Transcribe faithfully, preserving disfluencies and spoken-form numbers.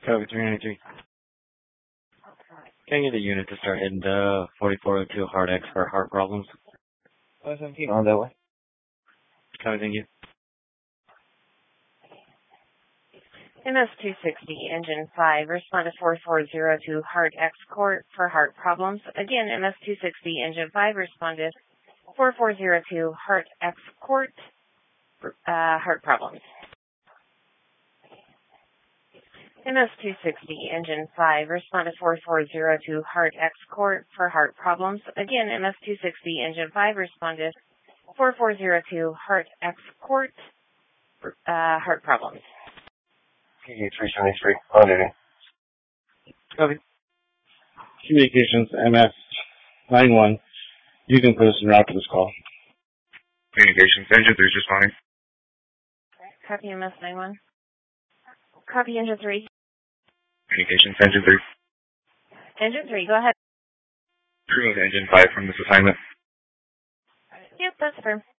Copy three ninety-three. Can I get a unit to start heading to forty-four oh two Hard X for heart problems? Oh, seventeen on that way. Copy, thank you. M S two sixty, Engine five, respond to four four zero two Heart X Court for heart problems. Again, M S two sixty, Engine five, respond to four four zero two Heart X Court for uh, heart problems. M S two sixty, Engine five, respond to four four zero two Heart X Court for heart problems. Again, M S two sixty, Engine five, respond to four four zero two Heart X Court for uh, heart problems. P G three seventy-three, on duty. Copy. Communications, M S nine one. You can put us en route to this call. Communications, engine three is responding. Copy M S nine one. Copy Engine three. Communications, engine three. Engine three, go ahead. Remove engine five from this assignment. Yep, that's firm.